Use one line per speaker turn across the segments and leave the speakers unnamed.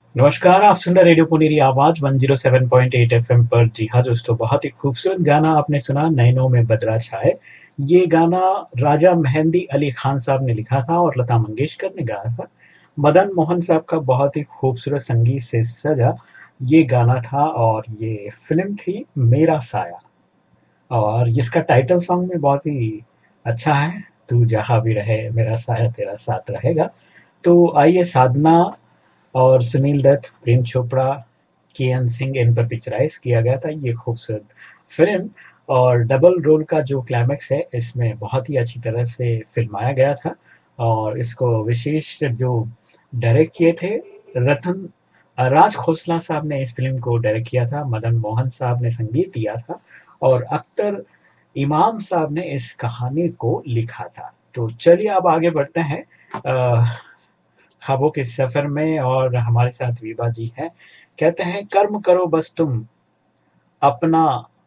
नमस्कार, आप सुन रहे रेडियो पुनेरी आवाज 107.8 एफएम पर। जी हाँ दोस्तों, बहुत ही खूबसूरत गाना आपने सुना, नैनों में बदरा छाए। ये गाना राजा मेहंदी अली खान साहब ने लिखा था और लता मंगेशकर ने गाया था। मदन मोहन साहब का बहुत ही खूबसूरत संगीत से सजा ये गाना था और ये फिल्म थी मेरा साया। और इसका टाइटल सॉन्ग भी बहुत ही अच्छा है, तू जहाँ भी रहे मेरा साया तेरा साथ रहेगा। तो आइए, साधना और सुनील दत्त, प्रेम चोपड़ा, केएन सिंह इन पर पिक्चराइज किया गया था ये खूबसूरत फिल्म। और डबल रोल का जो क्लाइमैक्स है इसमें बहुत ही अच्छी तरह से फिल्माया गया था। और इसको विशेष जो डायरेक्ट किए थे रतन राज खोसला साहब ने इस फिल्म को डायरेक्ट किया था। मदन मोहन साहब ने संगीत दिया था और अख्तर इमाम साहब ने इस कहानी को लिखा था। तो चलिए अब आगे बढ़ते हैं ख्वाबों के सफर में, और हमारे साथ विभा जी हैं। कहते हैं कर्म करो बस तुम अपना,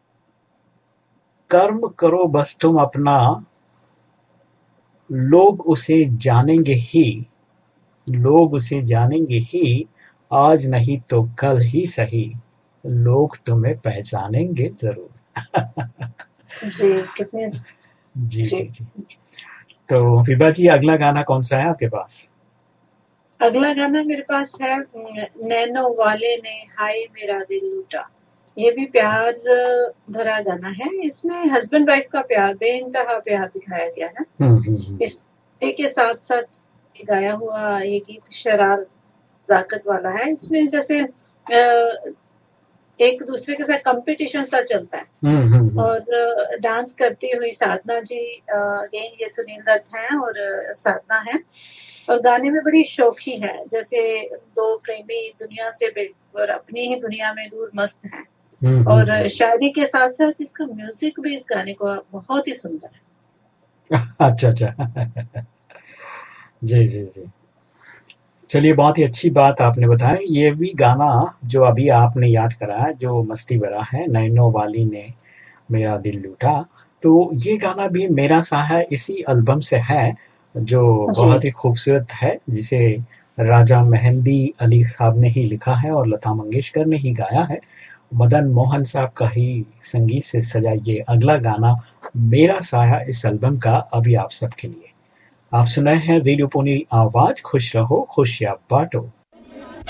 कर्म करो बस तुम अपना, लोग उसे जानेंगे ही, लोग उसे जानेंगे ही, आज नहीं तो कल ही सही, लोग तुम्हें पहचानेंगे जरूर।
जी, कितने
जी
जी।
जी जी। तो विभा जी, अगला गाना कौन सा है आपके पास?
अगला गाना मेरे पास है नैनो वाले ने हाय मेरा दिल लूटा। ये भी प्यार भरा गाना है। इसमें हस्बैंड वाइफ का प्यार, बेइंतहा प्यार दिखाया गया है। इस के साथ साथ गाया हुआ ये गीत शरार जाकत वाला है। इसमें जैसे एक दूसरे के साथ कंपटीशन सा चलता है और डांस करती हुई साधना जी, अगेन ये सुनील दत्त हैं और साधना है। और गाने में बड़ी शौखी है, जैसे दो प्रेमी दुनिया से और अपनी ही दुनिया में दूर मस्त हैं। और शायरी के साथ साथ इसका म्यूजिक भी इस गाने को बहुत ही सुंदर है।
अच्छा अच्छा। जी जी जी। चलिए, बहुत ही अच्छी बात आपने बताया। ये भी गाना जो अभी आपने याद कराया, जो मस्ती भरा है, नैनो वाली ने मेरा दिल लूटा, तो ये गाना भी मेरा सा है, इसी एल्बम से है, जो
जी।
बहुत ही खूबसूरत है, जिसे राजा मेहंदी अली साहब ने ही लिखा है और लता मंगेशकर ने ही गाया है। मदन मोहन साहब का ही संगीत से सजा ये अगला गाना मेरा साया इस एल्बम का अभी आप सबके लिए। आप सुन रहे हैं रेडियो पुनी आवाज, खुश रहो खुशियां बांटो।